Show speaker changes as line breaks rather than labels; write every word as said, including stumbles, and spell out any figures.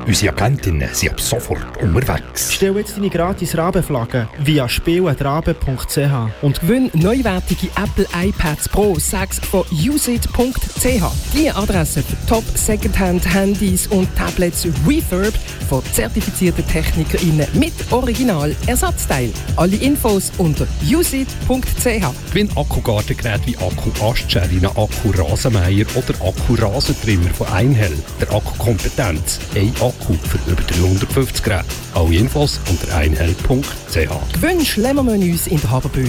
Unsere Agentinnen sind ab sofort unterwegs.
Bestell jetzt deine gratis Rabenflagge via spiel at rabe punkt c h
und gewinn neuwertige Apple iPads Pro sechs von usit punkt c h. Die Adresse für Top Secondhand Handys und Tablets Refurb von zertifizierten TechnikerInnen mit Original-Ersatzteil. Alle Infos unter usit punkt c h.
Gewinn Akkugartengeräte wie Akku-Astschärine, Akku-Rasenmäher oder Akku-Rasentrimmer von Einhell. Der Akkukompetenz. Ein Akku für über dreihundertfünfzig Geräte. Alle Infos unter einhell punkt c h.
Gewinn Schlemmermenüs in der Haberbühne.